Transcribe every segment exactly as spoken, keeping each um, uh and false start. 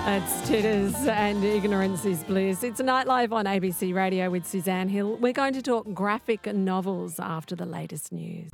It's Titters and Ignorance is Bliss. It's Nightlife on A B C Radio with Suzanne Hill. We're going to talk graphic novels after the latest news.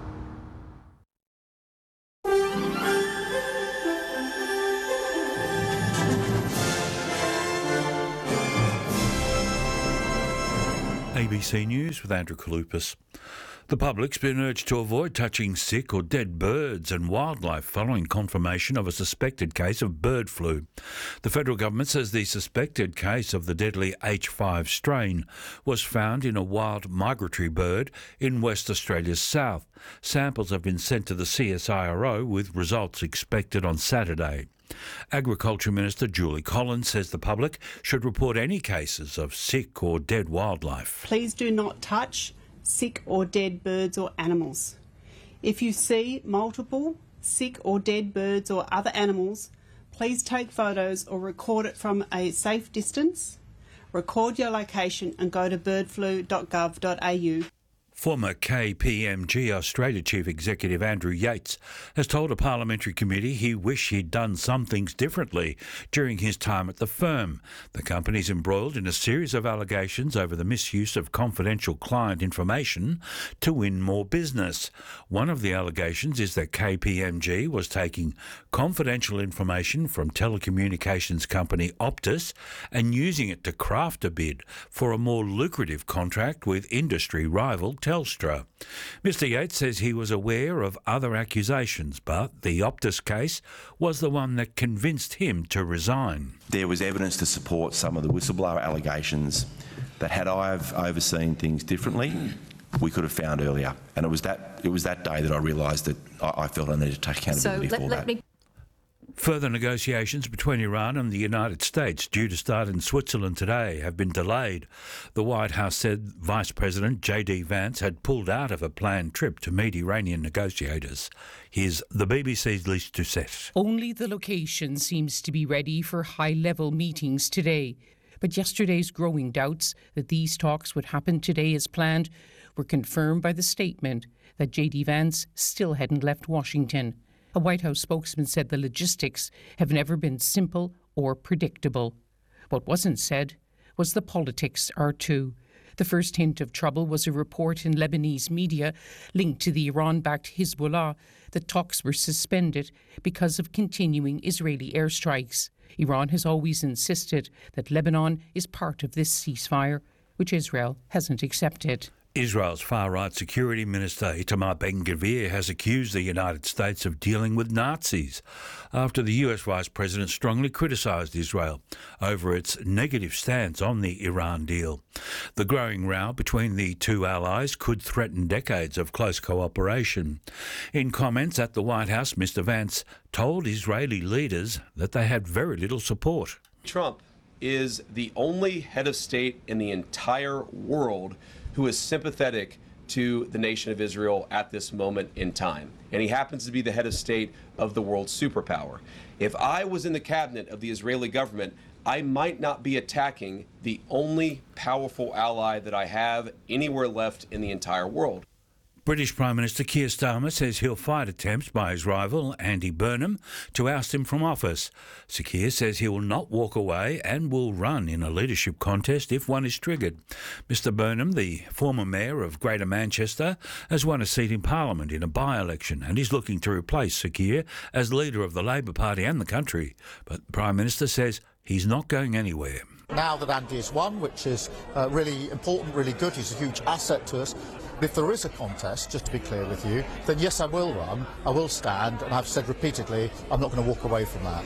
A B C News with Andrew Kalupas. The public's been urged to avoid touching sick or dead birds and wildlife following confirmation of a suspected case of bird flu. The federal government says the suspected case of the deadly H five strain was found in a wild migratory bird in West Australia's south. Samples have been sent to the C S I R O with results expected on Saturday. Agriculture Minister Julie Collins says the public should report any cases of sick or dead wildlife. Please do not touch sick or dead birds or animals. If you see multiple sick or dead birds or other animals, please take photos or record it from a safe distance. Record your location and go to bird flu dot gov dot a u. Former K P M G Australia Chief Executive Andrew Yates has told a parliamentary committee he wished he'd done some things differently during his time at the firm. The company's embroiled in a series of allegations over the misuse of confidential client information to win more business. One of the allegations is that K P M G was taking confidential information from telecommunications company Optus and using it to craft a bid for a more lucrative contract with industry rival Telstra. Mister Yates says he was aware of other accusations, but the Optus case was the one that convinced him to resign. There was evidence to support some of the whistleblower allegations that had I have overseen things differently, we could have found earlier. And it was that it was that day that I realised that I, I felt I needed to take accountability so let, for let that. Me- Further negotiations between Iran and the United States, due to start in Switzerland today, have been delayed. The White House said Vice President J D Vance had pulled out of a planned trip to meet Iranian negotiators. Here's the B B C's Lise Doucet. Only the location seems to be ready for high-level meetings today. But yesterday's growing doubts that these talks would happen today as planned were confirmed by the statement that J D Vance still hadn't left Washington. A White House spokesman said the logistics have never been simple or predictable. What wasn't said was the politics are too. The first hint of trouble was a report in Lebanese media linked to the Iran-backed Hezbollah that talks were suspended because of continuing Israeli airstrikes. Iran has always insisted that Lebanon is part of this ceasefire, which Israel hasn't accepted. Israel's far-right security minister Itamar Ben-Gvir has accused the United States of dealing with Nazis after the U S Vice President strongly criticised Israel over its negative stance on the Iran deal. The growing row between the two allies could threaten decades of close cooperation. In comments at the White House, Mister Vance told Israeli leaders that they had very little support. Trump is the only head of state in the entire world who is sympathetic to the nation of Israel at this moment in time. And he happens to be the head of state of the world superpower. If I was in the cabinet of the Israeli government, I might not be attacking the only powerful ally that I have anywhere left in the entire world. British Prime Minister Keir Starmer says he'll fight attempts by his rival, Andy Burnham, to oust him from office. Sir Keir says he will not walk away and will run in a leadership contest if one is triggered. Mister Burnham, the former mayor of Greater Manchester, has won a seat in Parliament in a by-election and is looking to replace Sir Keir as leader of the Labor Party and the country. But the Prime Minister says he's not going anywhere. Now that Andy has won, which is uh, really important, really good, he's a huge asset to us. If there is a contest, just to be clear with you, then yes, I will run, I will stand, and I've said repeatedly, I'm not going to walk away from that.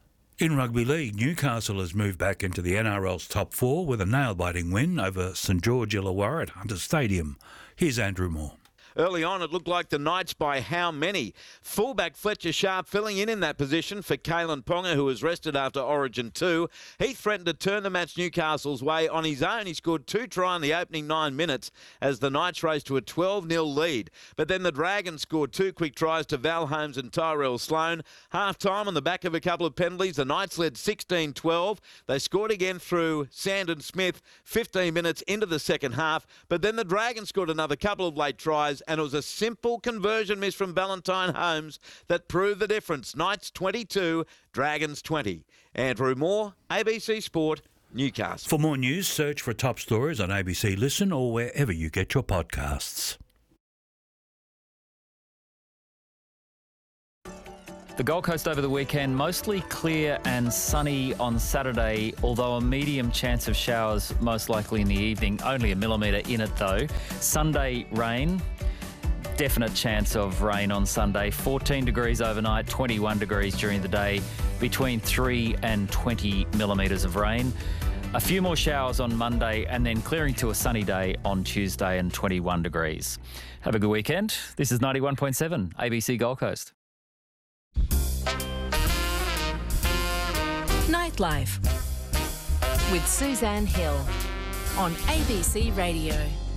In rugby league, Newcastle has moved back into the N R L's top four with a nail-biting win over St George Illawarra at Hunter Stadium. Here's Andrew Moore. Early on, it looked like the Knights by how many? Fullback Fletcher Sharp filling in in that position for Kalen Ponga, who was rested after Origin two. He threatened to turn the match Newcastle's way on his own. He scored two tries in the opening nine minutes as the Knights raced to a twelve nil lead. But then the Dragons scored two quick tries to Val Holmes and Tyrell Sloan. Half-time on the back of a couple of penalties, the Knights led sixteen twelve. They scored again through Sandon Smith fifteen minutes into the second half. But then the Dragons scored another couple of late tries and it was a simple conversion miss from Valentine Holmes that proved the difference. Knights twenty-two, Dragons twenty. Andrew Moore, A B C Sport, Newcastle. For more news, search for Top Stories on A B C Listen or wherever you get your podcasts. The Gold Coast over the weekend, mostly clear and sunny on Saturday, although a medium chance of showers most likely in the evening, only a millimetre in it though. Sunday, rain. Definite chance of rain on Sunday. fourteen degrees overnight, twenty-one degrees during the day, between three and twenty millimetres of rain. A few more showers on Monday and then clearing to a sunny day on Tuesday and twenty-one degrees. Have a good weekend. This is ninety-one point seven A B C Gold Coast. Nightlife with Suzanne Hill on A B C Radio.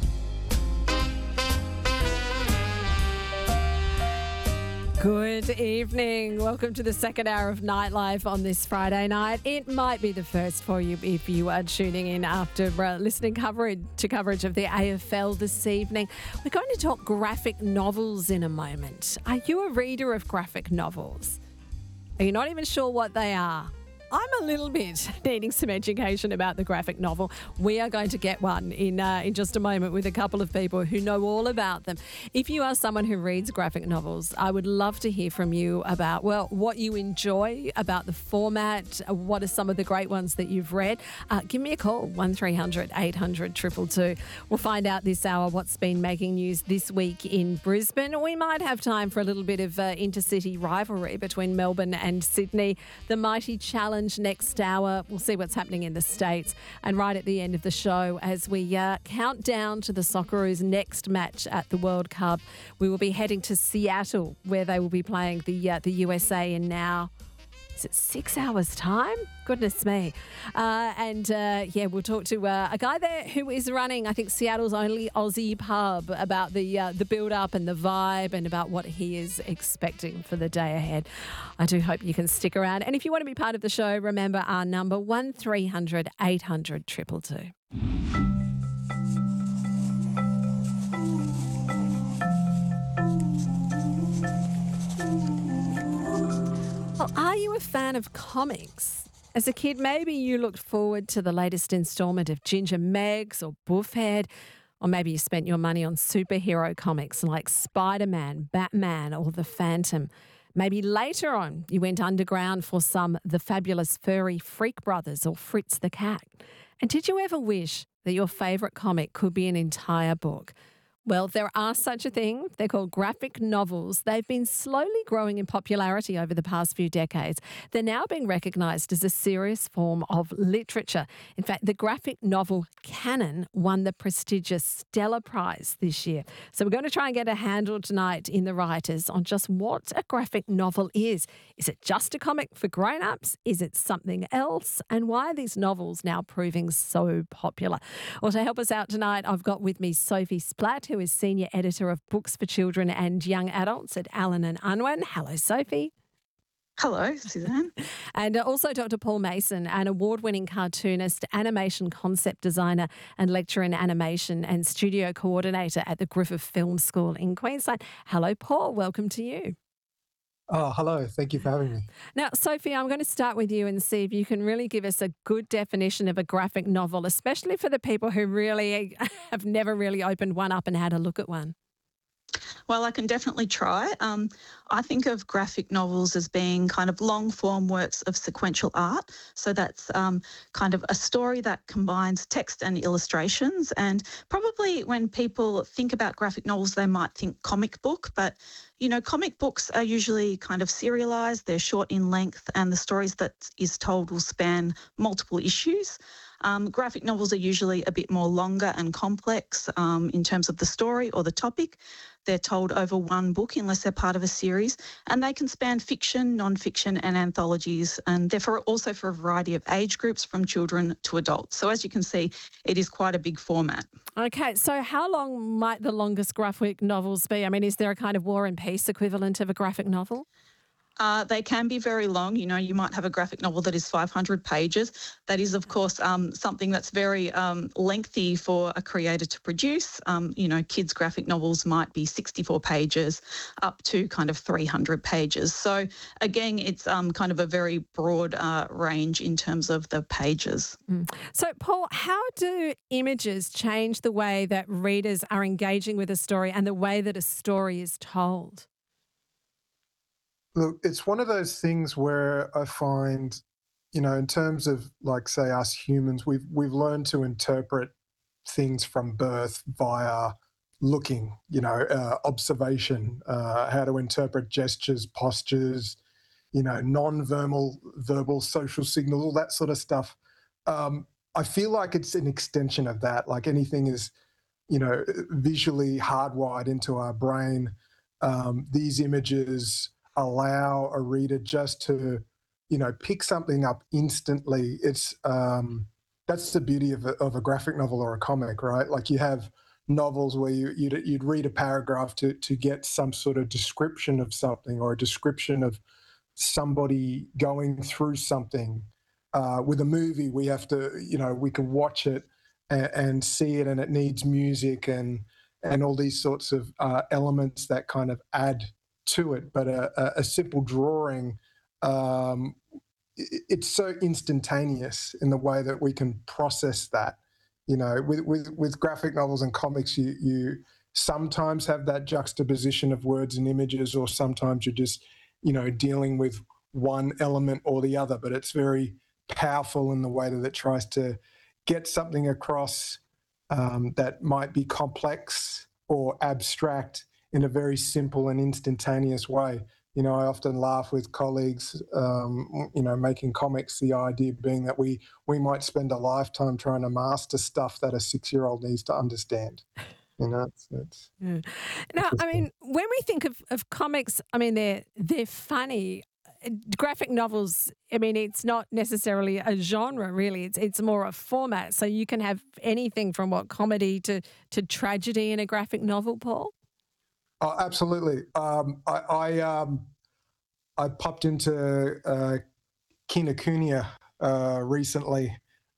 Good evening. Welcome to the second hour of Nightlife on this Friday night. It might be the first for you if you are tuning in after uh, listening coverage to coverage of the A F L this evening. We're going to talk graphic novels in a moment. Are you a reader of graphic novels? Are you not even sure what they are? I'm a little bit needing some education about the graphic novel. We are going to get one in uh, in just a moment with a couple of people who know all about them. If you are someone who reads graphic novels, I would love to hear from you about, well, what you enjoy about the format. What are some of the great ones that you've read? Uh, give me a call, one three hundred eight hundred two two two. We'll find out this hour what's been making news this week in Brisbane. We might have time for a little bit of uh, intercity rivalry between Melbourne and Sydney. The Mighty Challenge next hour. We'll see what's happening in the States. And right at the end of the show, as we uh, count down to the Socceroos' next match at the World Cup, we will be heading to Seattle, where they will be playing the uh, the U S A in now, is it six hours' time? Goodness me. Uh, and uh, yeah, we'll talk to uh, a guy there who is running, I think, Seattle's only Aussie pub, about the uh, the build-up and the vibe and about what he is expecting for the day ahead. I do hope you can stick around. And if you want to be part of the show, remember our number, one three hundred eight hundred two two two. Well, are you a fan of comics? As a kid, maybe you looked forward to the latest instalment of Ginger Meggs or Buffhead, or maybe you spent your money on superhero comics like Spider-Man, Batman, or The Phantom. Maybe later on you went underground for some The Fabulous Furry Freak Brothers or Fritz the Cat. And did you ever wish that your favourite comic could be an entire book? Well, there are such a thing. They're called graphic novels. They've been slowly growing in popularity over the past few decades. They're now being recognised as a serious form of literature. In fact, the graphic novel canon won the prestigious Stella Prize this year. So we're going to try and get a handle tonight in the writers on just what a graphic novel is. Is it just a comic for grown-ups? Is it something else? And why are these novels now proving so popular? Well, to help us out tonight, I've got with me Sophie Splatt, who is Senior Editor of Books for Children and Young Adults at Allen and Unwin. Hello, Sophie. Hello, Suzanne. And also Doctor Paul Mason, an award-winning cartoonist, animation concept designer and lecturer in animation and studio coordinator at the Griffith Film School in Queensland. Hello, Paul. Welcome to you. Oh, hello. Thank you for having me. Now, Sophie, I'm going to start with you and see if you can really give us a good definition of a graphic novel, especially for the people who really have never really opened one up and had a look at one. Well, I can definitely try. Um, I think of graphic novels as being kind of long-form works of sequential art. So that's um, kind of a story that combines text and illustrations. And probably when people think about graphic novels, they might think comic book. But, you know, comic books are usually kind of serialised. They're short in length, and the stories that is told will span multiple issues. Um, graphic novels are usually a bit more longer and complex um, in terms of the story or the topic. They're told over one book unless they're part of a series, and they can span fiction, non-fiction and anthologies, and they're for, also for a variety of age groups from children to adults. So as you can see, it is quite a big format. Okay, so how long might the longest graphic novels be? I mean, is there a kind of War and Peace equivalent of a graphic novel? Uh, they can be very long. You know, you might have a graphic novel that is five hundred pages. That is, of course, um, something that's very um, lengthy for a creator to produce. Um, you know, kids' graphic novels might be sixty-four pages up to kind of three hundred pages. So, again, it's um, kind of a very broad uh, range in terms of the pages. Mm. So, Paul, how do images change the way that readers are engaging with a story and the way that a story is told? Look, it's one of those things where I find, you know, in terms of like, say, us humans, we've we've learned to interpret things from birth via looking, you know, uh, observation, uh, how to interpret gestures, postures, you know, non-verbal, verbal, social signals, all that sort of stuff. Um, I feel like it's an extension of that. Like anything is, you know, visually hardwired into our brain. Um, these images allow a reader just to, you know, pick something up instantly. It's um, that's the beauty of a, of a graphic novel or a comic, right? Like you have novels where you, you'd, you'd read a paragraph to to get some sort of description of something or a description of somebody going through something. Uh, with a movie, we have to, you know, we can watch it and, and see it, and it needs music and and all these sorts of uh, elements that kind of add to it. But a, a, a simple drawing, um, it, it's so instantaneous in the way that we can process that. You know, with with, with graphic novels and comics, you you sometimes have that juxtaposition of words and images, or sometimes you're just, you know, dealing with one element or the other. But it's very powerful in the way that it tries to get something across um, that might be complex or abstract in a very simple and instantaneous way. You know, I often laugh with colleagues, um, you know, making comics, the idea being that we we might spend a lifetime trying to master stuff that a six-year-old needs to understand. You know, it's, it's mm. Now, I mean, when we think of, of comics, I mean, they're they're funny. Graphic novels, I mean, it's not necessarily a genre, really. It's it's more a format. So you can have anything from what comedy to to tragedy in a graphic novel, Paul. Oh, absolutely. Um, I I, um, I popped into uh, Kinokuniya uh, recently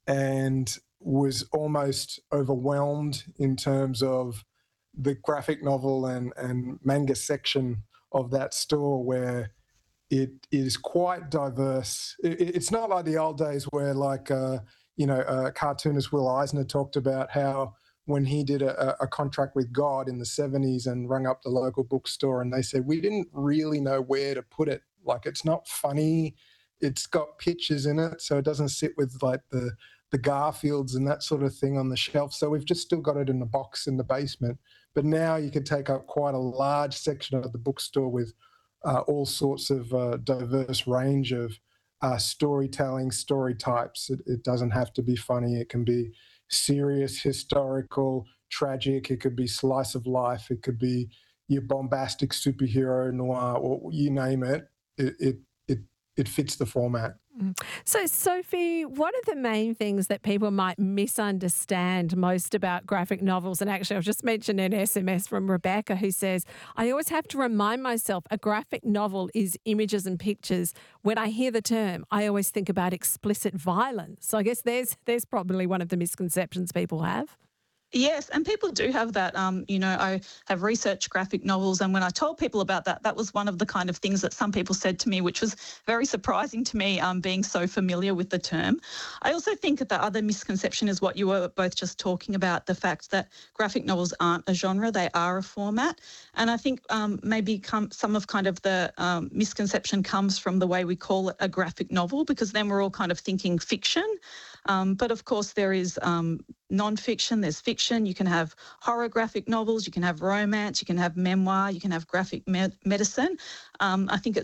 and was almost overwhelmed in terms of the graphic novel and, and manga section of that store, where it is quite diverse. It, it's not like the old days where, like, uh, you know, uh, cartoonist Will Eisner talked about how when he did a, a contract with God in the seventies and rung up the local bookstore, and they said, we didn't really know where to put it. Like, it's not funny. It's got pictures in it, so it doesn't sit with, like, the the Garfields and that sort of thing on the shelf. So we've just still got it in the box in the basement. But now you can take up quite a large section of the bookstore with uh, all sorts of uh, diverse range of uh, storytelling, story types. It, it doesn't have to be funny. It can be serious, historical, tragic. It could be slice of life. It could be your bombastic superhero noir, or you name it. It it it, it fits the format. So, Sophie, what are the main things that people might misunderstand most about graphic novels? And actually, I've just mentioned an S M S from Rebecca who says, I always have to remind myself a graphic novel is images and pictures. When I hear the term, I always think about explicit violence. So I guess there's there's probably one of the misconceptions people have. Yes, and people do have that. Um, you know, I have researched graphic novels, and when I told people about that, that was one of the kind of things that some people said to me, which was very surprising to me, um, being so familiar with the term. I also think that the other misconception is what you were both just talking about, the fact that graphic novels aren't a genre, they are a format. And I think um, maybe come, some of kind of the um, misconception comes from the way we call it a graphic novel, because then we're all kind of thinking fiction. Um, but of course, there is um, non-fiction, there's fiction. You can have horror graphic novels, you can have romance, you can have memoir, you can have graphic me- medicine. Um, I think it's